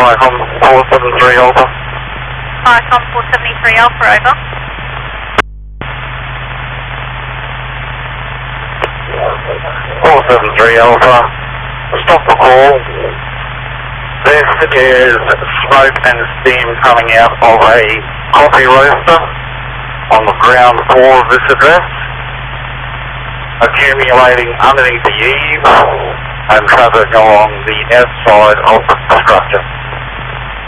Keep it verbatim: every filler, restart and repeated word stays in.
Viacom four seven three Alpha. Viacom four seventy-three Alpha, over. four seven three Alpha, stop the call. This is smoke and steam coming out of a coffee roaster on the ground floor of this address, accumulating underneath the eaves and travelling along the outside of the structure.